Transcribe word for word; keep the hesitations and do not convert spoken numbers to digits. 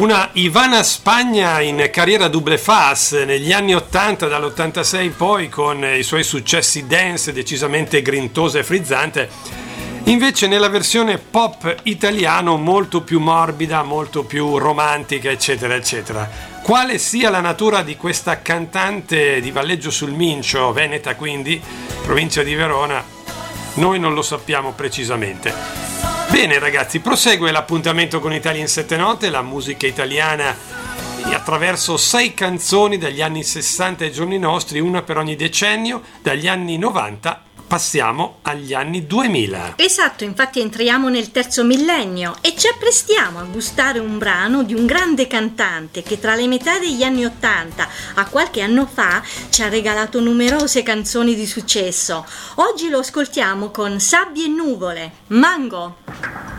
Una Ivana Spagna in carriera double face negli anni ottanta, dall'ottantasei in poi, con i suoi successi dance decisamente grintosa e frizzante, invece nella versione pop italiano molto più morbida, molto più romantica, eccetera eccetera. Quale sia la natura di questa cantante di Valleggio sul Mincio, veneta quindi, provincia di Verona, noi non lo sappiamo precisamente. Bene ragazzi, prosegue l'appuntamento con Italia in sette note, la musica italiana attraverso sei canzoni dagli anni sessanta ai giorni nostri, una per ogni decennio. Dagli anni novanta passiamo agli anni duemila. Esatto, infatti entriamo nel terzo millennio e ci apprestiamo a gustare un brano di un grande cantante che tra le metà degli anni ottanta a qualche anno fa ci ha regalato numerose canzoni di successo. Oggi lo ascoltiamo con Sabbie e nuvole, Mango.